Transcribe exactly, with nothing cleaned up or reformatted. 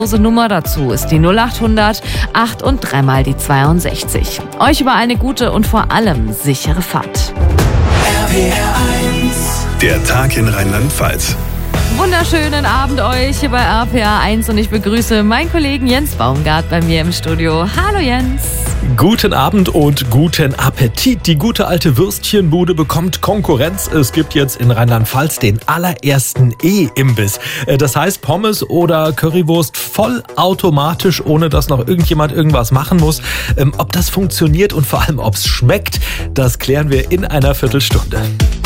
Nummer dazu ist die null achthundert acht und dreimal die zweiundsechzig. Euch über eine gute und vor allem sichere Fahrt. R P R eins. Der Tag in Rheinland-Pfalz. Wunderschönen Abend euch hier bei R P R eins und ich begrüße meinen Kollegen Jens Baumgart bei mir im Studio. Hallo Jens. Guten Abend und guten Appetit. Die gute alte Würstchenbude bekommt Konkurrenz. Es gibt jetzt in Rheinland-Pfalz den allerersten E-Imbiss. Das heißt Pommes oder Currywurst vollautomatisch, ohne dass noch irgendjemand irgendwas machen muss. Ob das funktioniert und vor allem ob es schmeckt, das klären wir in einer Viertelstunde.